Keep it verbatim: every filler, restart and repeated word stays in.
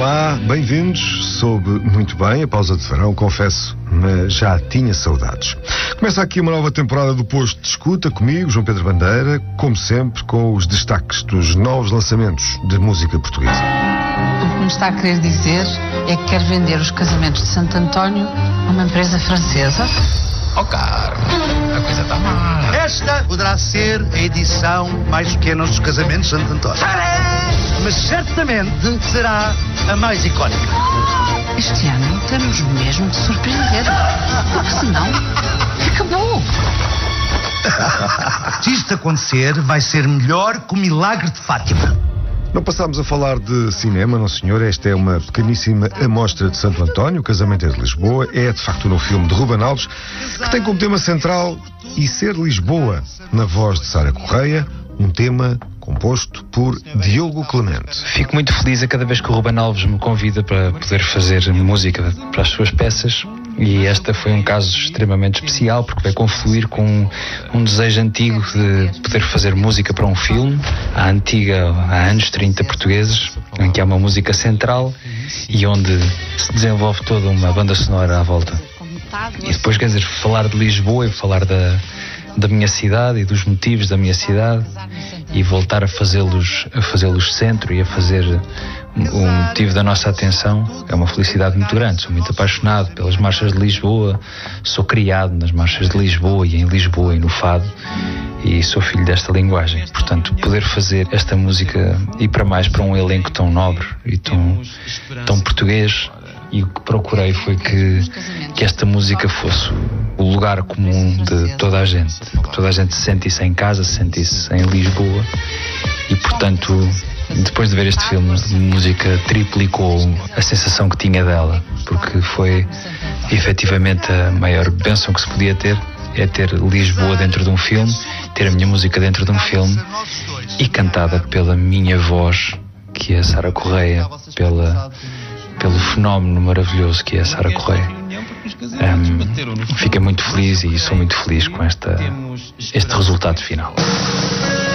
Olá, bem-vindos. Soube muito bem a pausa de verão, confesso, mas já tinha saudades. Começa aqui uma nova temporada do Posto de Escuta comigo, João Pedro Bandeira, como sempre, com os destaques dos novos lançamentos de música portuguesa. O que me está a querer dizer é que quer vender os casamentos de Santo António a uma empresa francesa. Oh, caro, a coisa está má. Esta poderá ser a edição mais pequena dos casamentos de Santo António. Mas certamente será a mais icónica. Este ano temos mesmo de surpreender, porque senão acabou. Se isto acontecer, vai ser melhor que o milagre de Fátima. Não passámos a falar de cinema, não senhor. Esta é uma pequeníssima amostra de Santo António, o casamento é de Lisboa. É de facto um filme de Ruben Alves, que tem como tema central E Ser Lisboa, na voz de Sara Correia, um tema composto por Diogo Clemente. Fico muito feliz a cada vez que o Ruben Alves me convida para poder fazer música para as suas peças, e esta foi um caso extremamente especial porque vai confluir com um desejo antigo de poder fazer música para um filme, a antiga, há anos trinta portugueses, em que há uma música central e onde se desenvolve toda uma banda sonora à volta. E depois, quer dizer, falar de Lisboa e falar da, da minha cidade e dos motivos da minha cidade e voltar a fazê-los a fazê-los centro e a fazer o motivo da nossa atenção é uma felicidade muito grande. Sou muito apaixonado pelas marchas de Lisboa, sou criado nas marchas de Lisboa e em Lisboa e no fado, e sou filho desta linguagem. Portanto, poder fazer esta música e para mais para um elenco tão nobre e tão, tão português. E o que procurei foi que, que esta música fosse o lugar comum de toda a gente. Que toda a gente se sentisse em casa, se sentisse em Lisboa. E, portanto, depois de ver este filme, a música triplicou a sensação que tinha dela. Porque foi, efetivamente, a maior bênção que se podia ter. É ter Lisboa dentro de um filme, ter a minha música dentro de um filme e cantada pela minha voz, que é a Sara Correia, pela... pelo fenómeno maravilhoso que é a Sara Correia. Um, fiquei muito feliz e sou muito feliz com esta, este resultado final.